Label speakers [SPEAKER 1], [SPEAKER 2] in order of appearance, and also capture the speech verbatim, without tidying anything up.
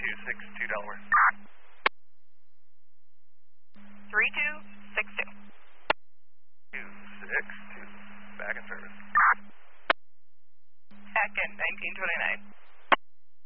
[SPEAKER 1] two six two Delaware.
[SPEAKER 2] three two six two.
[SPEAKER 1] two six two, back in service.
[SPEAKER 2] Back in nineteen twenty-nine.